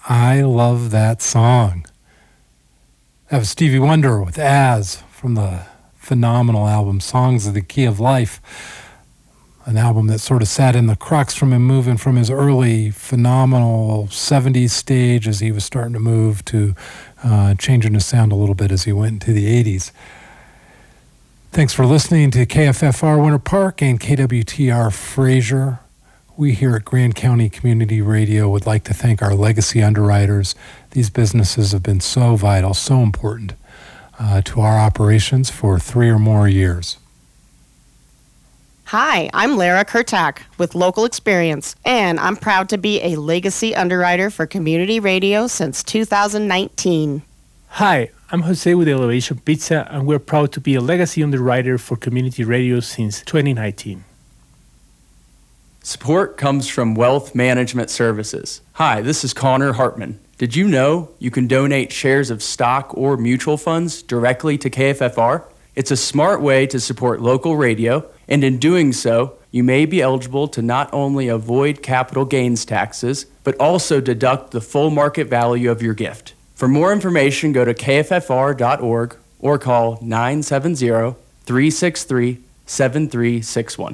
I love that song. That was Stevie Wonder with As from the phenomenal album Songs of the Key of Life, an album that sort of sat in the crux from him moving from his early phenomenal 70s stage as he was starting to move to changing his sound a little bit as he went into the 80s. Thanks for listening to KFFR Winter Park and KWTR Fraser. We here at Grand County Community Radio would like to thank our legacy underwriters. These businesses have been so vital, so important to our operations for 3 or more years. Hi, I'm Lara Kurtak with Local Experience, and I'm proud to be a legacy underwriter for Community Radio since 2019. Hi, I'm Jose with Elevation Pizza, and we're proud to be a legacy underwriter for Community Radio since 2019. Support comes from Wealth Management Services. Hi, this is Connor Hartman. Did you know you can donate shares of stock or mutual funds directly to KFFR? It's a smart way to support local radio, and in doing so, you may be eligible to not only avoid capital gains taxes, but also deduct the full market value of your gift. For more information, go to kffr.org or call 970-363-7361.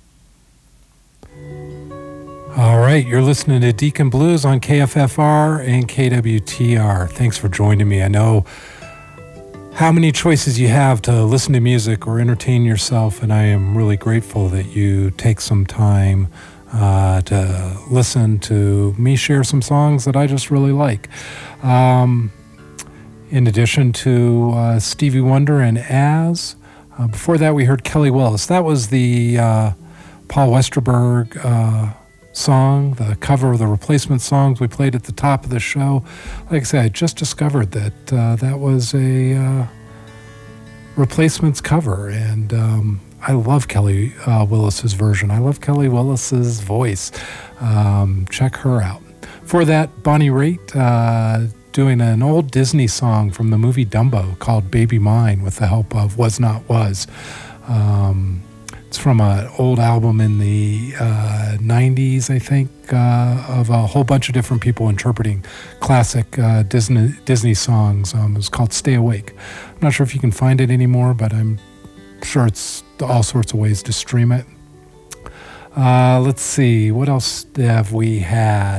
All right, you're listening to Deacon Blues on KFFR and KWTR. Thanks for joining me. I know how many choices you have to listen to music or entertain yourself, and I am really grateful that you take some time to listen to me share some songs that I just really like. In addition to Stevie Wonder and As, before that we heard Kelly Willis. That was the Paul Westerberg song, the cover of the Replacement songs we played at the top of the show. Like I said, I just discovered that that was a Replacements cover, and I love Kelly Willis's version. I love Kelly Willis's voice. Check her out. For that, Bonnie Raitt doing an old Disney song from the movie Dumbo called Baby Mine with the help of Was Not Was. It's from an old album in the 90s, I think, of a whole bunch of different people interpreting classic Disney songs. It was called Stay Awake. I'm not sure if you can find it anymore, but I'm sure it's all sorts of ways to stream it. Let's see, what else have we had?